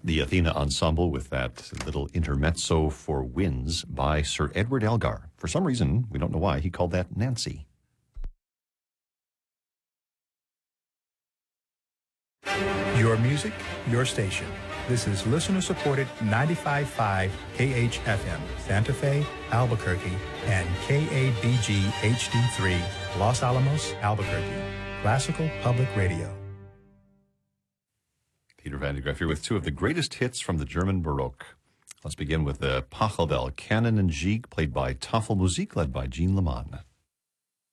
The Athena Ensemble with that little intermezzo for winds by Sir Edward Elgar. For some reason, we don't know why, he called that Nancy. Your music, your station. This is listener-supported 95.5 KHFM, Santa Fe, Albuquerque, and KABG HD3, Los Alamos, Albuquerque. Classical Public Radio. Peter Van de Graaff here with two of the greatest hits from the German Baroque. Let's begin with the Pachelbel, Canon and Gigue, played by Tafelmusik, led by Jean Leman.